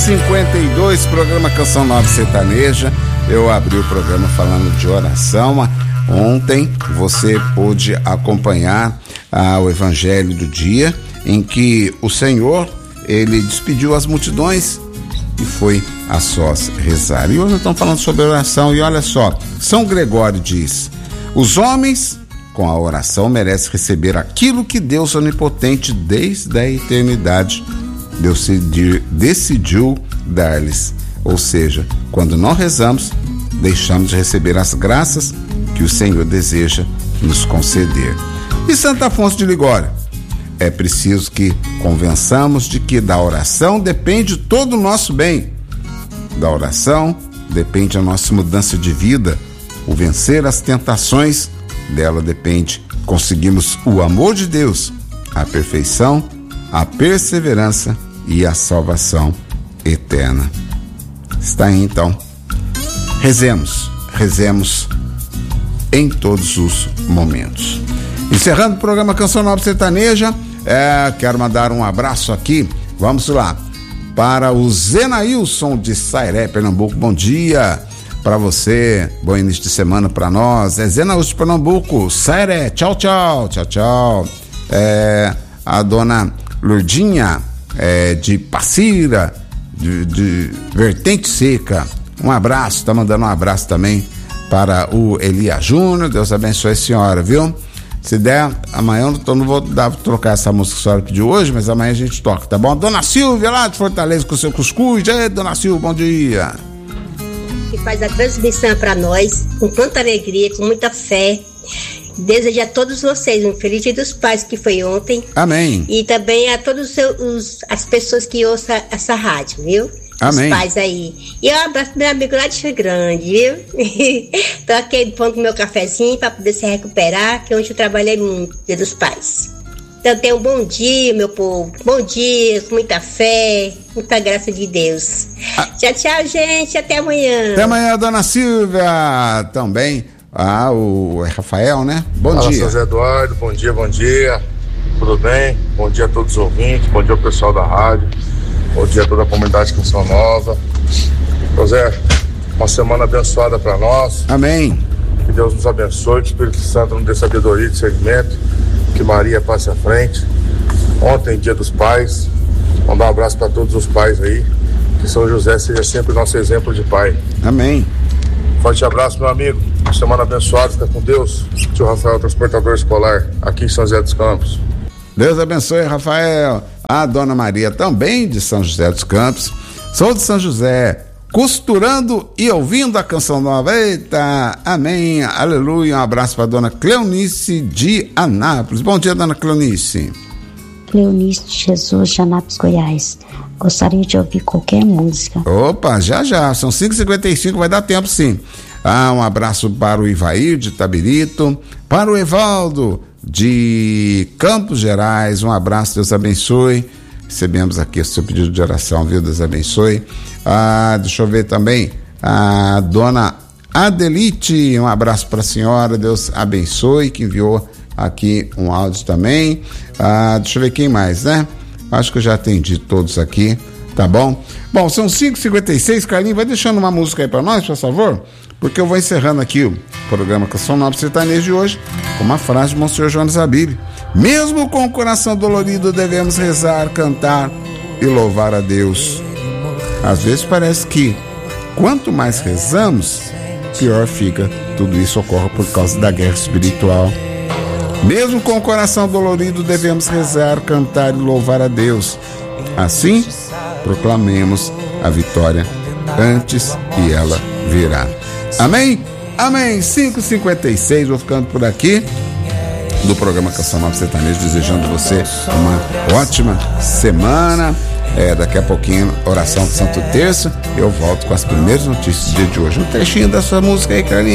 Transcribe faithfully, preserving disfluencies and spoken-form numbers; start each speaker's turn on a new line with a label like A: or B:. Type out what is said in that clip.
A: cinquenta e dois, programa Canção Nova Sertaneja. Eu abri o programa falando de oração. Ontem você pôde acompanhar ah, o evangelho do dia, em que o Senhor, ele despediu as multidões e foi a sós rezar. E hoje nós estamos falando sobre oração, e olha só, São Gregório diz: os homens com a oração merecem receber aquilo que Deus onipotente desde a eternidade decidiu, decidiu dar-lhes. Ou seja, quando não rezamos, deixamos de receber as graças que o Senhor deseja nos conceder. E Santo Afonso de Ligório: é preciso que convençamos de que da oração depende todo o nosso bem. Da oração depende a nossa mudança de vida, o vencer as tentações. Dela depende conseguimos o amor de Deus, a perfeição, a perseverança e a salvação eterna. Está aí então. Rezemos, rezemos em todos os momentos. Encerrando o programa Canção Nova Sertaneja, é, quero mandar um abraço aqui, vamos lá, para o Zenailson de Sairé, Pernambuco. Bom dia para você, bom início de semana para nós. É Zenailson de Pernambuco, Sairé, tchau, tchau, tchau, tchau. É, a dona Lurdinha é, de Passira, de, de Vertente Seca, um abraço, tá mandando um abraço também para o Elia Júnior. Deus abençoe a senhora, viu? Se der, amanhã eu não vou dar pra trocar essa música que a senhora pediu hoje, mas amanhã a gente toca, tá bom? Dona Silvia lá de Fortaleza com o seu cuscuz. Ei, Dona Silvia, bom dia.
B: Que faz a transmissão para nós com tanta alegria, com muita fé. Desejo a todos vocês um feliz Dia dos Pais, que foi ontem.
A: Amém.
B: E também a todas as pessoas que ouçam essa rádio, viu?
A: Amém.
B: Os pais aí. E um abraço pro meu amigo lá de Rio Grande, viu? Tô aqui pondo meu cafezinho para poder se recuperar, que ontem eu trabalhei muito, Dia dos Pais. Então tenha um bom dia, meu povo. Bom dia, com muita fé, muita graça de Deus. Ah. Tchau, tchau, gente. Até amanhã.
A: Até amanhã, Dona Silvia. Também. Ah, o Rafael, né? Bom
C: Fala,
A: dia.
C: São José Eduardo, bom dia, bom dia. Tudo bem? Bom dia a todos os ouvintes, bom dia ao pessoal da rádio, bom dia a toda a comunidade Canção Nova. José, uma semana abençoada para nós.
A: Amém.
C: Que Deus nos abençoe, que o Espírito Santo nos dê sabedoria e discernimento, que Maria passe à frente. Ontem, Dia dos Pais, mandar um abraço para todos os pais aí, que São José seja sempre o nosso exemplo de pai.
A: Amém.
C: Forte abraço, meu amigo. Semana abençoada, fica com Deus. Tio Rafael, transportador escolar, aqui em São José dos Campos.
A: Deus abençoe, Rafael. A Dona Maria, também de São José dos Campos. Sou de São José, costurando e ouvindo a Canção Nova. Eita, amém, aleluia. Um abraço para a Dona Cleonice de Anápolis. Bom dia, Dona Cleonice.
D: Cleonice de Jesus de Anápolis, Goiás. Gostaria de ouvir qualquer música.
A: Opa, já já, são cinco e cinquenta e cinco, vai dar tempo sim. Ah, um abraço para o Ivair de Tabirito, para o Evaldo de Campos Gerais, um abraço, Deus abençoe. Recebemos aqui o seu pedido de oração, viu? Deus abençoe. Ah, deixa eu ver também, a Dona Adelite, um abraço para a senhora, Deus abençoe, que enviou aqui um áudio também. Ah, deixa eu ver quem mais, né? Acho que eu já atendi todos aqui, tá bom? Bom, são cinco e cinquenta e seis, Carlinhos, vai deixando uma música aí pra nós, por favor, porque eu vou encerrando aqui o programa Canção Nova Sertaneja de hoje com uma frase de Monsenhor Jonas Abílio: mesmo com o coração dolorido devemos rezar, cantar e louvar a Deus. Às vezes parece que quanto mais rezamos, pior fica. Tudo isso ocorre por causa da guerra espiritual. Mesmo com o coração dolorido, devemos rezar, cantar e louvar a Deus. Assim, proclamemos a vitória antes e ela virá. Amém? Amém. cinco e cinquenta e seis, vou ficando por aqui do programa Canção Nova Sertaneja, desejando a você uma ótima semana. É, daqui a pouquinho, oração do Santo Terço, eu volto com as primeiras notícias do dia de hoje. Um trechinho da sua música aí, Carlinhos.